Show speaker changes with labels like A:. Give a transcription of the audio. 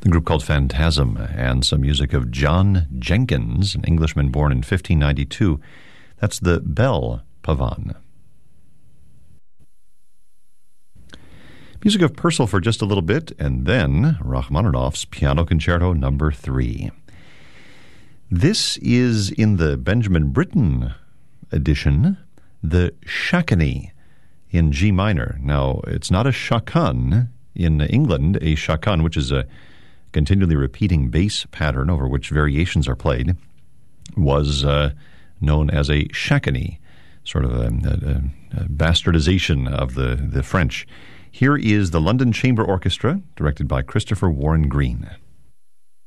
A: a group called Phantasm, and some music of John Jenkins, an Englishman born in 1592. That's the Bell Pavane. Music of Purcell for just a little bit, and then Rachmaninoff's Piano Concerto No. 3. This is in the Benjamin Britten edition, the Shakani in G minor. Now, it's not a shakan. In England, a shakan, which is a continually repeating bass pattern over which variations are played, was known as a shakani, sort of a bastardization of the French. Here is the London Chamber Orchestra, directed by Christopher Warren Green.